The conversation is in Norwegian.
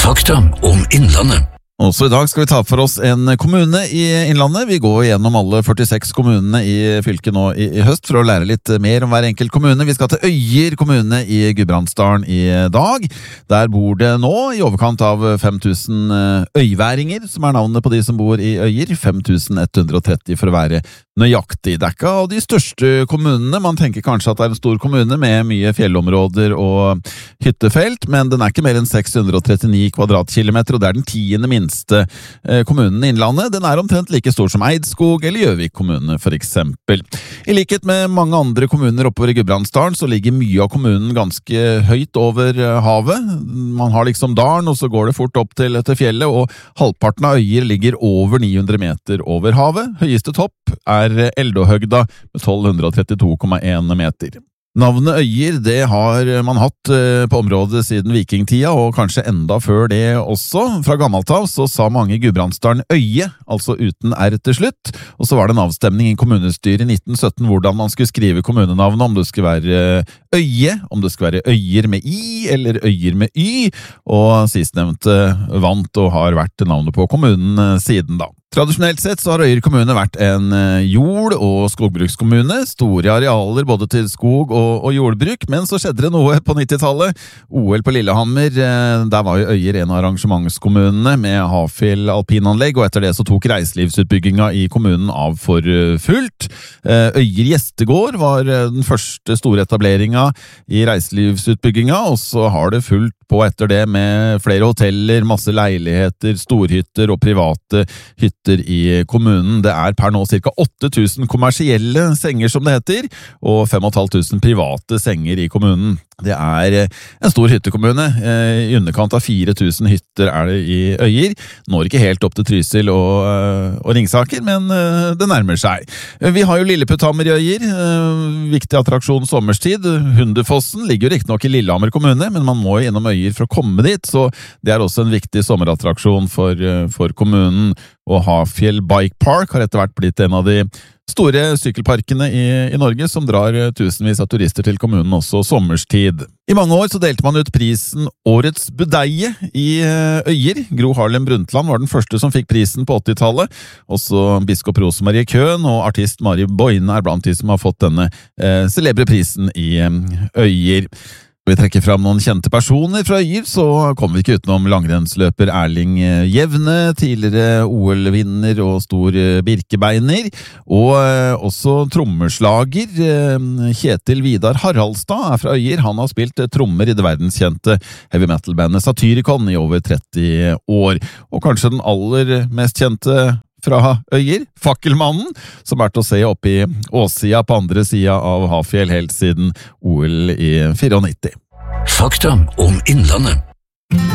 Fakta om Innlandet. Også i dag skal vi ta for oss en kommune i Innlandet. Vi går gjennom alle 46 kommunene i fylket nå i høst for å lære litt mer om hver enkelt kommune. Vi skal til Øyer kommune i Gudbrandsdalen i dag. Der bor det nå i overkant av 5000 øyværinger, som er navnet på de som bor i Øyer. 5130 for å være nøyaktig. Det er ikke av de største kommunene. Man tenker kanskje at det er en stor kommune med mye fjellområder og hyttefelt, men den er ikke mer enn 639 kvadratkilometer, og det er den 10. minste kommunen i Innlandet. Den er omtrent like stor som Eidskog eller Gjøvik kommune, for eksempel. I likhet med mange andre kommuner oppover i Gudbrandsdalen, så ligger mye av kommunen ganske høyt over havet. Man har liksom dalen, og så går det fort opp til fjellet, og halvparten av Øyer ligger over 900 meter over havet. Høyeste topp er Eldåhøgda med 1232,1 meter. Navnet Øyer, det har man hatt på området siden vikingtida, og kanskje enda før det også. Fra gammelt av så sa mange i Gudbrandsdalen Øye, altså uten R til slutt, og så var det en avstemning i kommunestyret i 1917 hvordan man skulle skrive kommunenavnet, om det skulle være Øye, om det skulle være Øyer med I, eller Øyer med Y, og sistnevnte vant og har vært navnet på kommunen siden da. Tradisjonelt sett så har Øyer kommune vært en jord- og skogbrukskommune, store arealer både til skog og jordbruk, men så skjedde det noe på 90-tallet. OL på Lillehammer, der var jo Øyer en av arrangementskommunene med Hafjell alpinanlegg, og etter det så tok reiselivsutbygginga i kommunen av for fullt. Øyer gjestegård var den første store etableringa i reiselivsutbygginga, og så har det fulgt på etter det med flere hoteller, masse leiligheter, storhytter og private hytter i kommunen. Det er per nå ca. 8000 kommersielle senger, som det heter, og 5500 private senger i kommunen. Det er en stor hyttekommune. I underkant av 4000 hytter er det i Øyer. Når ikke helt opp til Trysil og Ringsaker, men det nærmer seg. Vi har jo Lilleputthammer i Øyer, viktig attraksjon sommerstid. Hundefossen ligger jo riktignok i Lillehammer kommune, men man må innom Øyer for å komme dit, så det er også en viktig sommerattraksjon for kommunen. Og Hafjell Bike Park har etter hvert blitt en av de store sykkelparkene i Norge, som drar tusenvis av turister til kommunen også sommerstid. I mange år så delte man ut prisen Årets budeie i Øyer. Gro Harlem Brundtland var den første som fikk prisen på 80-tallet. Også biskop Rosemarie Køhn og artist Mari Boine er blant de som har fått denne celebre prisen i Øyer. Vi trekker fram noen kjente personer fra Øyer, så kommer vi ikke utenom langrennsløper Erling Jevne, tidligere OL-vinner og stor birkebeiner, og også trommeslager Kjetil Vidar Haraldstad er fra Øyer. Han har spilt trommer i det verdenskjente heavy metal-bandet Satyricon i over 30 år, og kanskje den aller mest kjente fra Øyer, Fakkelmannen, som er til å se oppe i Åssida på andre sida av Hafjell helt siden OL i 94. Fakta om Innlandet.